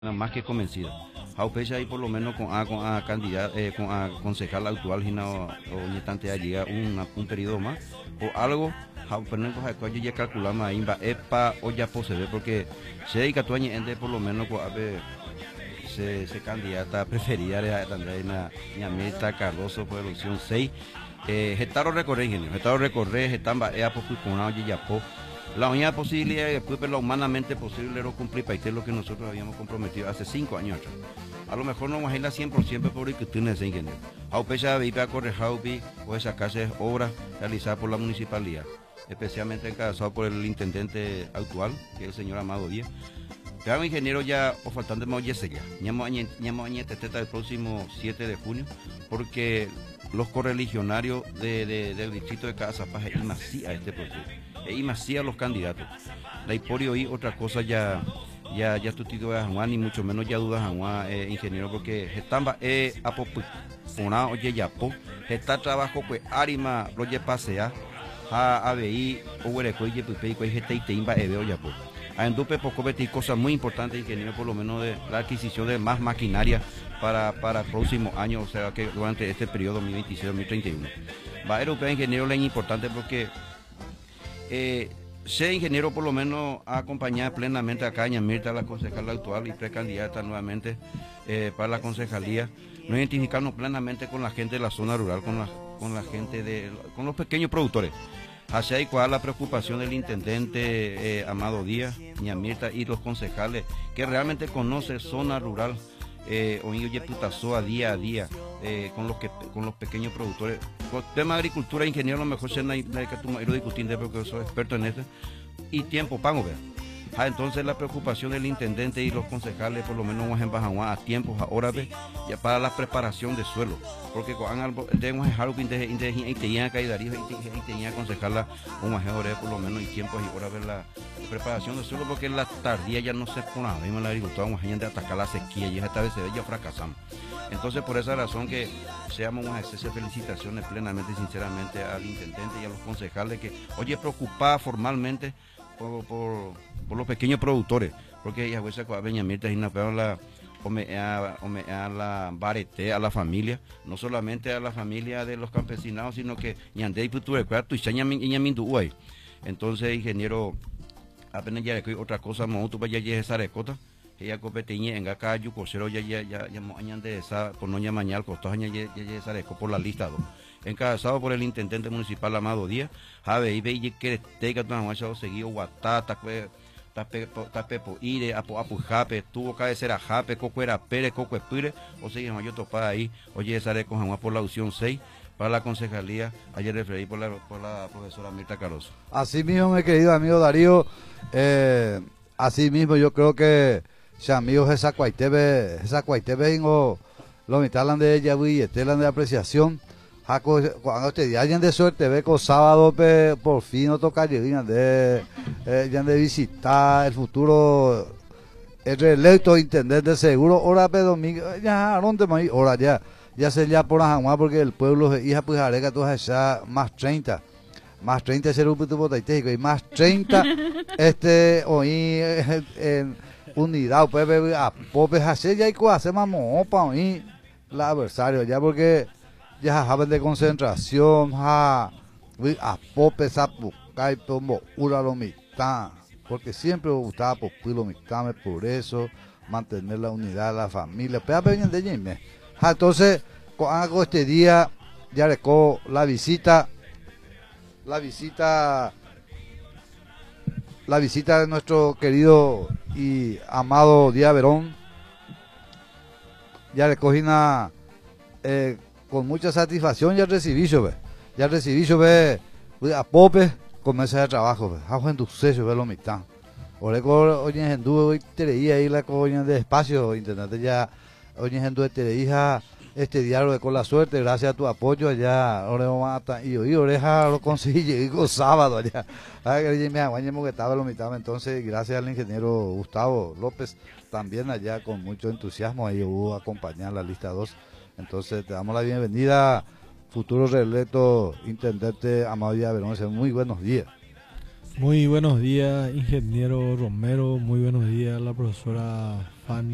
más que convencida. Jaupecha ahí por lo menos con a candidato, con a concejal actual, Gina o instante llega un periodo más, o algo, Jaupenenco Jacoyo ya calculamos ahí, va epa o ya posee, porque se dedica tu año por lo menos con se candidata preferida de Andrea Ñameta Cardoso por elección 6. Getaro recorre ingenio, Getaro recorre, Getamba ea por Cuiconao y Yapó. La única posibilidad de después, pero humanamente posible, era cumplir para lo que nosotros habíamos comprometido hace 5 años atrás. A lo mejor no vamos a ir a 100% por que tiene ese ingeniero. Jaupecha vive a correr Jaupi o sacarse obras realizadas por la municipalidad, especialmente encabezado por el intendente actual, que es el señor Amado Díaz. Pero ingeniero ya, o faltando más oye ya, ñamo añete el próximo 7 de junio, porque los correligionarios del distrito de Casapaja y masía a este proceso, y masía a los candidatos. La Hiporio y otra cosa ya tu título de Juan, ni mucho menos ya dudas Juan, ingeniero, porque estamba apopona oye yapo, está trabajo pues arima lo ye pasea, a ABI, o huereco y pepe y gente y teimba eveo yapo. A Endupe poco betí cosas muy importantes, ingeniero, por lo menos de la adquisición de más maquinaria para el próximo año, o sea que durante este periodo 2026-2031. Va a europeo ingeniero es importante porque ser ingeniero por lo menos a acompañar plenamente a Caña Mirta, la concejal actual y precandidata nuevamente para la concejalía, nos identificamos plenamente con la gente de la zona rural, con la gente con los pequeños productores. Hacia ahí cuál la preocupación del intendente Amado Díaz, Ña Mirta y los concejales que realmente conocen zona rural, oye putazoa día a día con los pequeños productores. Con tema de agricultura, ingeniero, a lo mejor se no hay que tú discutir porque soy experto en esto. Y tiempo, pago, vea. Entonces la preocupación del intendente y los concejales, por lo menos en Bajaguá, a tiempos, ahora ve, ya para la preparación de suelo, porque tenemos algo que tenía que ayudar y tenía que aconsejarla un major por lo menos y tiempos y ahora ver la preparación de suelo, porque la tardía ya no se pone nada, vimos la agricultura, vamos a atacar la sequía y esta vez ya fracasamos. Entonces por esa razón que seamos un exceso de felicitaciones plenamente y sinceramente al intendente y a los concejales que, oye, preocupada formalmente por los pequeños productores, porque ella huesa con Beña Mirta y la barete a la familia, no solamente a la familia de los campesinados, sino que ñandei puture cuarto y ñaminduay. Entonces, ingeniero, apenas ya otra cosa, monto para ya esa recota, ella competeña en acá yucosero ya de esa por no ñamañal costos ya esa recota por la lista 2. Encabezado por el intendente municipal Amado Díaz, Jabe y Bey que tega tu anahuacho seguido Guatata, Tapepo Ire, Jape, tuvo cabecera Jape, Cocuera Pérez, Cocuepire, o sea, yo topada ahí, oye, sale con Juan por la opción 6 para la concejalía, ayer referí por la profesora Mirta Cardoso. Así mismo, mi querido amigo Darío, así mismo yo creo que si amigos esa cuaitebe o lo mitad de ella y estelan de apreciación. Cuando usted alguien de suerte ve que sábado por fin no toca llegar de visitar el futuro el reelecto intendente seguro ahora domingo ya dónde ahora ya se ya por Ajamuá porque el pueblo de hija pues alega todas esas más 30 ser un puto botaitejo y más 30 hoy en unidad pues a popes hacer ya hay que hacer más mopa hoy la adversario ya porque ya saben de concentración, a pope sapucay tomo ura lo mitad, porque siempre me gustaba lo mitad, por eso mantener la unidad de la familia, pero vengan de Jimmy. Entonces, hago este día, ya recó la visita de nuestro querido y amado Díaz Verón, ya recogí una con mucha satisfacción ya recibí yo a pope con mesa de trabajo hago en tu sello ve lo mitad oye en tu tereía ahí la coña de espacio internet ya oye en tu tereía este diario de con la suerte gracias a tu apoyo allá y oreja lo conseguí llegué con sábado allá me estaba lo mitad entonces gracias al ingeniero Gustavo López también allá con mucho entusiasmo ahí hubo acompañar la lista 2. Entonces te damos la bienvenida, futuro reelecto intendente Amado Díaz Verón. Muy buenos días. Muy buenos días, ingeniero Romero. Muy buenos días, la profesora Fanny.